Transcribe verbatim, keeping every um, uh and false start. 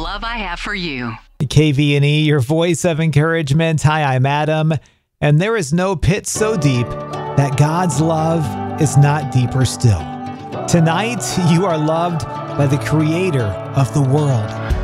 love I have for you. K V N E, your voice of encouragement. Hi, I'm Adam. And there is no pit so deep that God's love is not deeper still. Tonight, you are loved by the Creator of the world.